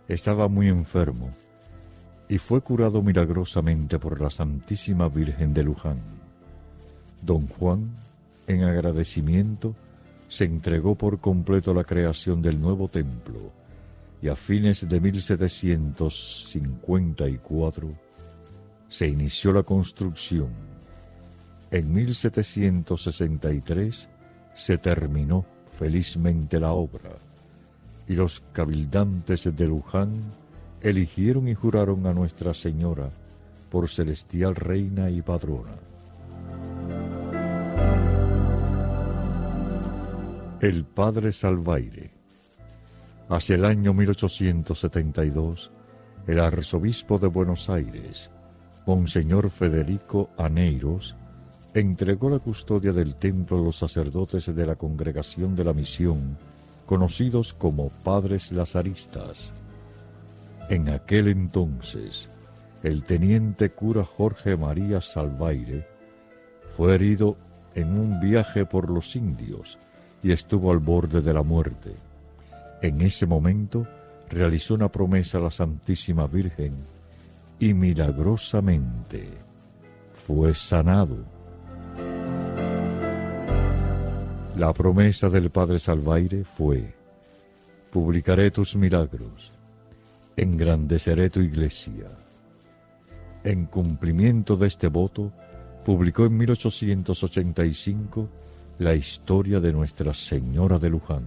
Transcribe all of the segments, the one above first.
estaba muy enfermo y fue curado milagrosamente por la Santísima Virgen de Luján. Don Juan, en agradecimiento, se entregó por completo a la creación del nuevo templo y a fines de 1754 se inició la construcción. En 1763 se terminó felizmente la obra y los cabildantes de Luján eligieron y juraron a Nuestra Señora por celestial reina y padrona. El Padre Salvaire. Hacia el año 1872, el arzobispo de Buenos Aires, Monseñor Federico Aneiros, entregó la custodia del templo a los sacerdotes de la Congregación de la Misión, conocidos como Padres Lazaristas. En aquel entonces, el teniente cura Jorge María Salvaire fue herido en un viaje por los indios y estuvo al borde de la muerte. En ese momento realizó una promesa a la Santísima Virgen y milagrosamente fue sanado. La promesa del Padre Salvaire fue: publicaré tus milagros, engrandeceré tu iglesia. En cumplimiento de este voto, publicó en 1885 la historia de Nuestra Señora de Luján.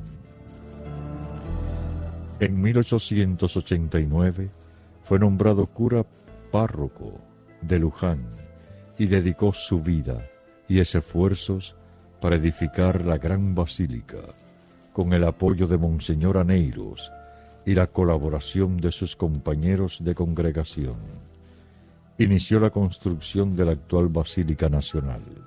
En 1889 fue nombrado cura párroco de Luján y dedicó su vida y esfuerzos para edificar la gran basílica, con el apoyo de Monseñor Aneiros y la colaboración de sus compañeros de congregación. Inició la construcción de la actual Basílica Nacional.